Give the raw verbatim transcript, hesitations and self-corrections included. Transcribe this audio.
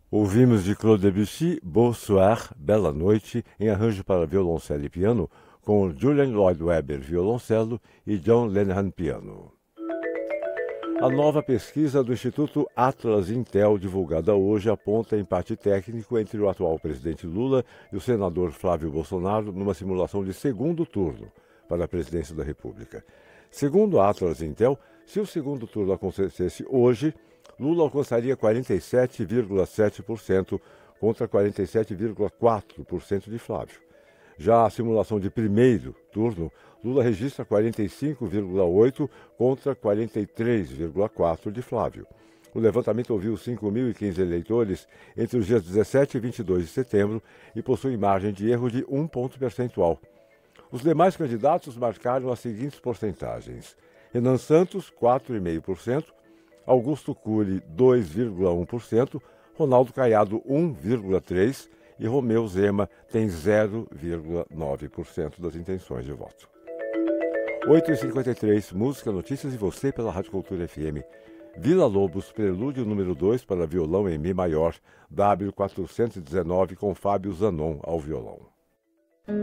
Ouvimos de Claude Debussy, Beau Soir, Bela Noite, em arranjo para violoncelo e piano, com Julian Lloyd Webber, violoncelo, e John Lenihan, piano. A nova pesquisa do Instituto Atlas Intel, divulgada hoje, aponta empate técnico entre o atual presidente Lula e o senador Flávio Bolsonaro numa simulação de segundo turno para a presidência da República. Segundo a Atlas Intel, se o segundo turno acontecesse hoje, Lula alcançaria quarenta e sete vírgula sete por cento contra quarenta e sete vírgula quatro por cento de Flávio. Já a simulação de primeiro turno, Lula registra quarenta e cinco vírgula oito por cento contra quarenta e três vírgula quatro por cento de Flávio. O levantamento ouviu cinco mil e quinze eleitores entre os dias dezessete e vinte e dois de setembro e possui margem de erro de um ponto percentual. Os demais candidatos marcaram as seguintes porcentagens: Renan Santos, quatro vírgula cinco por cento, Augusto Cury, dois vírgula um por cento, Ronaldo Caiado, um vírgula três por cento e Romeu Zema tem zero vírgula nove por cento das intenções de voto. oito e cinquenta e três, Música, Notícias e Você pela Rádio Cultura F M. Vila Lobos, Prelúdio número dois para violão em Mi maior, W quatrocentos e dezenove com Fábio Zanon ao violão.